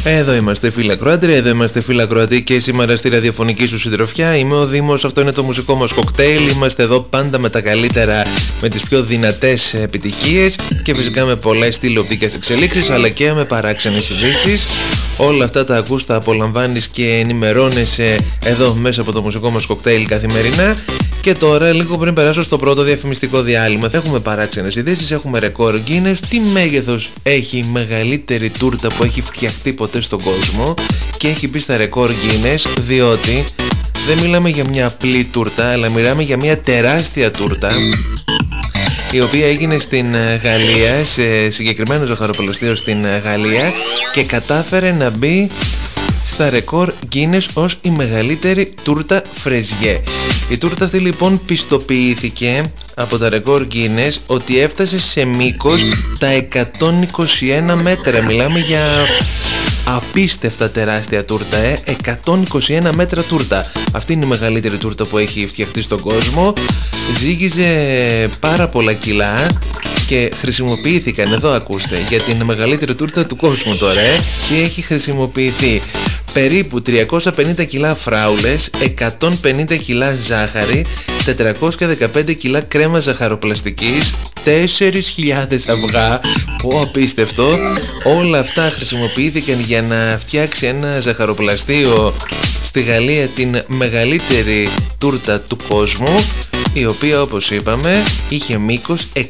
Εδώ είμαστε φίλοι ακροάτρια, εδώ είμαστε φίλοι ακροατοί και σήμερα στη ραδιοφωνική σου συντροφιά. Είμαι ο Δήμος, αυτό είναι το μουσικό μας κοκτέιλ. Είμαστε εδώ πάντα με τα καλύτερα, με τις πιο δυνατές επιτυχίες και φυσικά με πολλές τηλεοπτικές εξελίξεις αλλά και με παράξενες ειδήσεις. Όλα αυτά τα ακούς, τα απολαμβάνεις και ενημερώνεσαι εδώ μέσα από το μουσικό μας κοκτέιλ καθημερινά. Και τώρα, λίγο πριν περάσω στο πρώτο διαφημιστικό διάλειμμα, θα έχουμε παράξενες ειδήσεις, έχουμε ρεκόρ Guinness. Τι μέγεθος έχει η μεγαλύτερη τούρτα που έχει φτιαχτεί ποτέ στον κόσμο και έχει μπει στα ρεκόρ Guinness, διότι δεν μιλάμε για μια απλή τούρτα, αλλά μιλάμε για μια τεράστια τούρτα η οποία έγινε στην Γαλλία, σε συγκεκριμένο ζαχαροπλαστείο στην Γαλλία και κατάφερε να μπει στα ρεκόρ Guinness ως η μεγαλύτερη τούρτα φρεζιέ. Η τούρτα αυτή λοιπόν πιστοποιήθηκε από τα ρεκόρ Guinness ότι έφτασε σε μήκος τα 121 μέτρα. Μιλάμε για απίστευτα τεράστια τούρτα, 121 μέτρα τούρτα. Αυτή είναι η μεγαλύτερη τούρτα που έχει φτιαχτεί στον κόσμο. Ζύγιζε πάρα πολλά κιλά και χρησιμοποιήθηκαν, εδώ ακούστε, για την μεγαλύτερη τούρτα του κόσμου τώρα, και έχει χρησιμοποιηθεί περίπου 350 κιλά φράουλες, 150 κιλά ζάχαρη, 415 κιλά κρέμα ζαχαροπλαστικής, 4.000 αυγά, πω απίστευτο. Όλα αυτά χρησιμοποιήθηκαν για να φτιάξει ένα ζαχαροπλαστείο στη Γαλλία την μεγαλύτερη τούρτα του κόσμου, η οποία όπως είπαμε είχε μήκος 121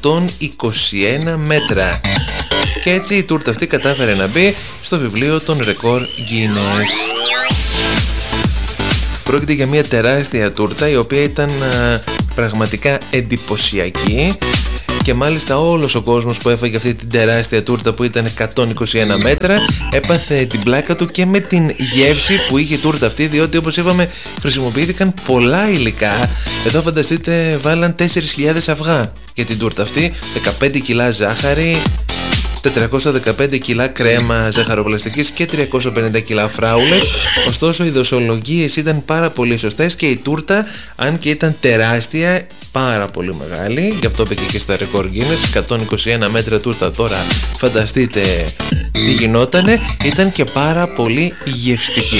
μέτρα. Και έτσι η τούρτα αυτή κατάφερε να μπει στο βιβλίο των ρεκόρ Guinness. Πρόκειται για μια τεράστια τούρτα η οποία ήταν πραγματικά εντυπωσιακή και μάλιστα όλος ο κόσμος που έφαγε αυτή την τεράστια τούρτα που ήταν 121 μέτρα έπαθε την πλάκα του και με την γεύση που είχε η τούρτα αυτή, διότι όπως είπαμε χρησιμοποιήθηκαν πολλά υλικά. Εδώ φανταστείτε βάλαν 4.000 αυγά για την τούρτα αυτή, 15 κιλά ζάχαρη, 415 κιλά κρέμα ζαχαροπλαστικής και 350 κιλά φράουλες. Ωστόσο οι δοσολογίες ήταν πάρα πολύ σωστές και η τούρτα, αν και ήταν τεράστια, πάρα πολύ μεγάλη, γι' αυτό μπήκε και στα ρεκόρ Guinness, 121 μέτρα τούρτα. Τώρα φανταστείτε τι γινότανε, ήταν και πάρα πολύ γευστική.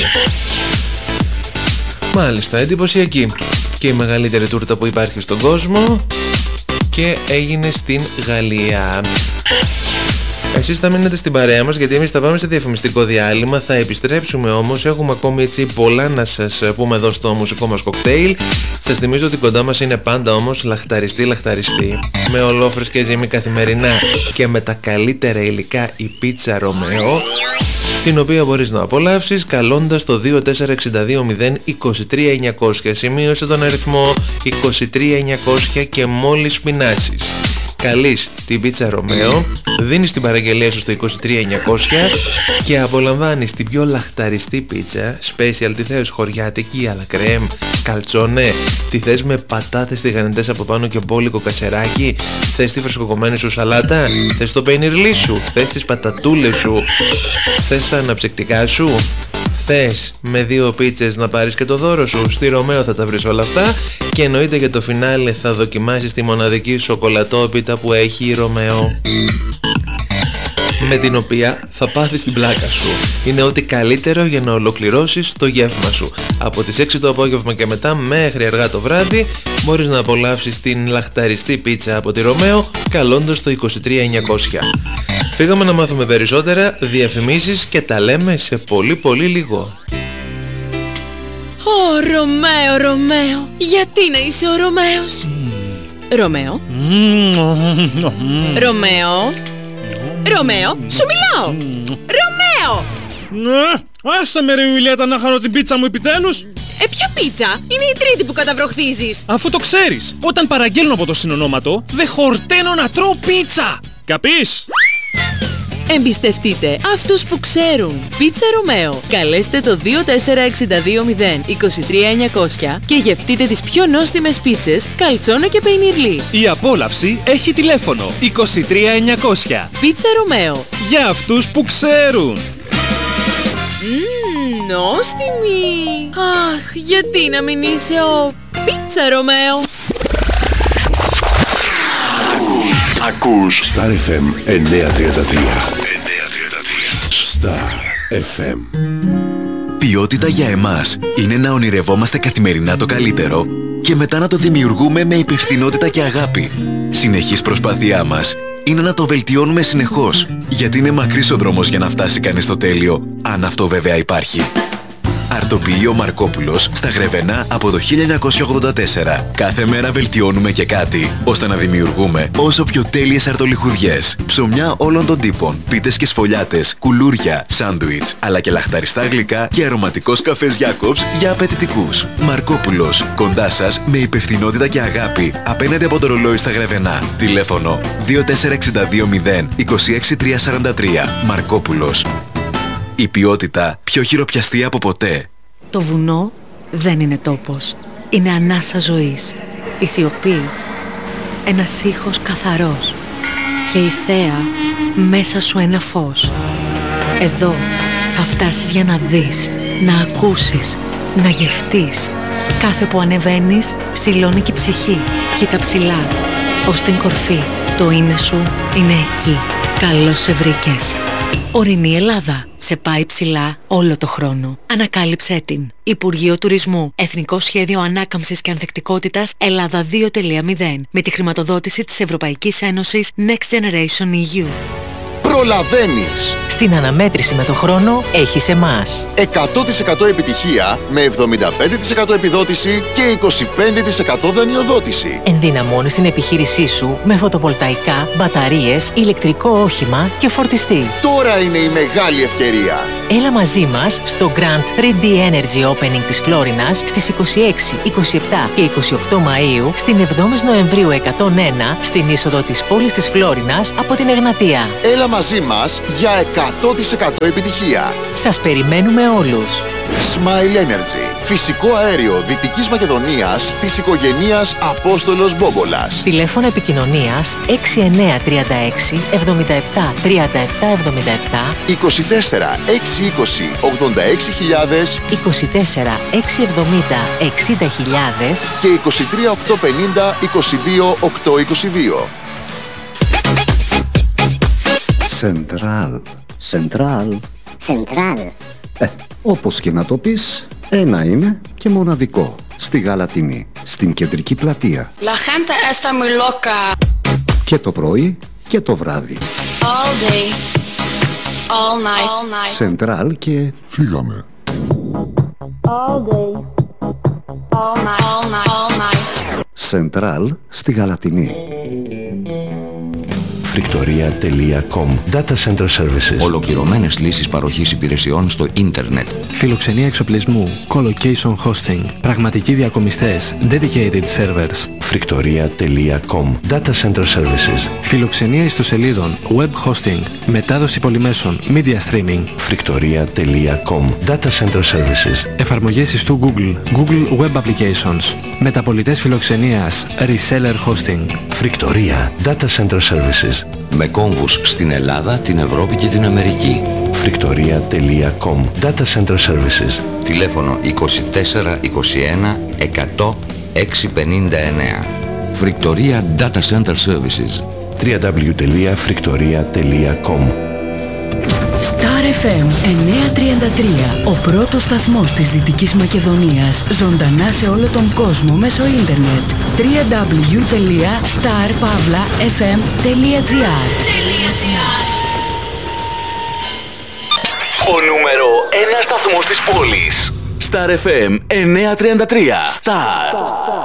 Μάλιστα, εντυπωσιακή και η μεγαλύτερη τούρτα που υπάρχει στον κόσμο και έγινε στην Γαλλία. Εσείς θα μείνετε στην παρέα μας γιατί εμείς θα πάμε σε διαφημιστικό διάλειμμα, θα επιστρέψουμε όμως, έχουμε ακόμη έτσι πολλά να σας πούμε εδώ στο μουσικό μας κοκτέιλ. Σας θυμίζω ότι κοντά μας είναι πάντα όμως λαχταριστή, με ολόφρεσκες ζύμη καθημερινά και με τα καλύτερα υλικά η πίτσα Ρωμαίο, την οποία μπορείς να απολαύσεις καλώντας το 2462023900. Σημείωσε τον αριθμό 23900 και μόλις πεινάσεις καλείς την πίτσα Ρωμαίο, δίνεις την παραγγελία σου στο 23900 και απολαμβάνεις την πιο λαχταριστή πίτσα, special, τι θες, χωριάτικη, αλλά κρέμ, καλτσόνε, τι θες με πατάτες τηγανιτές από πάνω και μπόλικο κασεράκι, θες τη φρεσκοκομμένη σου σαλάτα, θες το πενιρλί σου, θες τις πατατούλες σου, θες τα αναψυκτικά σου, θες με 2 πίτσες να πάρεις και το δώρο σου. Στη Ρωμαίο θα τα βρεις όλα αυτά και εννοείται για το φινάλε θα δοκιμάσεις τη μοναδική σοκολατόπιτα που έχει η Ρωμαίο, με την οποία θα πάθεις την πλάκα σου. Είναι ό,τι καλύτερο για να ολοκληρώσεις το γεύμα σου. Από τις 6 το απόγευμα και μετά μέχρι αργά το βράδυ μπορείς να απολαύσεις την λαχταριστή πίτσα από τη Ρωμαίο καλώντας το 23900. Φύγαμε να μάθουμε περισσότερα, διαφημίσεις και τα λέμε σε πολύ πολύ λίγο. Ω Ρωμαίο, Ρωμαίο, γιατί να είσαι ο Ρωμαίος? Ρωμαίο, Ρωμαίο, Ρωμαίο, σου μιλάω. Ρωμαίο! Άσε με ρε Ιουλιέτα να χαρώ την πίτσα μου επιτέλους. Ποια πίτσα? Είναι η τρίτη που καταβροχθίζεις. Αφού το ξέρεις, όταν παραγγέλνω από το συνονόματο δεν χορταίνω να τρώω πίτσα. Καπείς? Εμπιστευτείτε αυτούς που ξέρουν. Πίτσα Ρωμαίο. Καλέστε το 2462023900 και γευτείτε τις πιο νόστιμες πίτσες, καλτσόνο και πεϊνιρλί. Η απόλαυση έχει τηλέφωνο 23900. Πίτσα Ρωμαίο. Για αυτούς που ξέρουν. Νόστιμη. Αχ, γιατί να μην είσαι ο Πίτσα Ρωμαίο? Ακούς Star FM 933. Star FM. Ποιότητα για εμάς είναι να ονειρευόμαστε καθημερινά το καλύτερο και μετά να το δημιουργούμε με υπευθυνότητα και αγάπη. Συνεχής προσπάθειά μας είναι να το βελτιώνουμε συνεχώς, γιατί είναι μακρύς ο δρόμος για να φτάσει κανείς στο τέλειο, αν αυτό βέβαια υπάρχει. Αρτοποιείο Μαρκόπουλος στα Γρεβενά από το 1984. Κάθε μέρα βελτιώνουμε και κάτι, ώστε να δημιουργούμε όσο πιο τέλειες αρτολιχουδιές. Ψωμιά όλων των τύπων, πίτες και σφολιάτες, κουλούρια, σάντουιτς, αλλά και λαχταριστά γλυκά και αρωματικός καφές Jacobs για απαιτητικούς. Μαρκόπουλος, κοντά σας με υπευθυνότητα και αγάπη, απέναντι από το ρολόι στα Γρεβενά. Τηλέφωνο 24620 26343. Μαρκόπουλος. Η ποιότητα πιο χειροπιαστή από ποτέ. Το βουνό δεν είναι τόπος. Είναι ανάσα ζωής. Η σιωπή, ένας ήχος καθαρός. Και η θέα μέσα σου ένα φως. Εδώ θα φτάσεις για να δεις, να ακούσεις, να γευτείς. Κάθε που ανεβαίνεις ψηλώνει και η ψυχή. Κοίτα ψηλά, ως την κορφή. Το είναι σου είναι εκεί. Καλώς σε βρήκες. Ορεινή Ελλάδα. Σε πάει ψηλά όλο το χρόνο. Ανακάλυψέ την. Υπουργείο Τουρισμού. Εθνικό Σχέδιο Ανάκαμψης και Ανθεκτικότητας Ελλάδα 2.0. Με τη χρηματοδότηση της Ευρωπαϊκής Ένωσης Next Generation EU. Προλαβαίνεις! Στην αναμέτρηση με το χρόνο έχεις εμάς. 100% επιτυχία με 75% επιδότηση και 25% δανειοδότηση. Ενδυναμώνεις την επιχείρησή σου με φωτοβολταϊκά, μπαταρίες, ηλεκτρικό όχημα και φορτιστή. Τώρα είναι η μεγάλη ευκαιρία. Έλα μαζί μας στο Grand 3D Energy Opening της Φλόρινας στις 26, 27 και 28 Μαΐου, στην 7η Νοεμβρίου 101, στην είσοδο της πόλης της Φλόρινας από την Εγνατία. Έλα μαζί μας για 100% επιτυχία. Σας περιμένουμε όλους. Smile Energy. Φυσικό αέριο Δυτικής Μακεδονίας της οικογενείας Απόστολος Μπόμπολας. Τηλέφωνο επικοινωνίας 6936 77 37 77 24 620 86.000 24 670 60.000 και 23 850 22 822. Σεντράλ. Σεντράλ. Σεντράλ. Όπως και να το πεις, ένα είναι και μοναδικό. Στη Γαλατινή, στην κεντρική πλατεία. La gente está muy loca. Και το πρωί και το βράδυ. All day. All night. Σεντράλ και... Φύγαμε. All day. All night. All night. Σεντράλ στη Γαλατινή. Frictoria.com Data Center Services. Ολοκληρωμένες λύσεις παροχής υπηρεσιών στο ίντερνετ. Φιλοξενία εξοπλισμού. Colocation hosting. Πραγματικοί διακομιστές. Dedicated servers. Frictoria.com Data Center Services. Φιλοξενία ιστοσελίδων. Web hosting. Μετάδοση πολυμέσων. Media streaming. Frictoria.com Data Center Services. Εφαρμογές ιστού Google. Google Web Applications. Μεταπολιτές φιλοξενίας. Reseller hosting. Frictoria Data Center Services. Με κόμβους στην Ελλάδα, την Ευρώπη και την Αμερική. Frictoria.com Data Center Services. Τηλέφωνο 24 21 100 659. Frictoria Data Center Services. www.frictoria.com Star FM 933, ο πρώτος σταθμός της Δυτικής Μακεδονίας, ζωντανά σε όλο τον κόσμο μέσω ίντερνετ. www.star-fm.gr. Ο νούμερο 1 σταθμός της πόλης. Star FM 933. Star.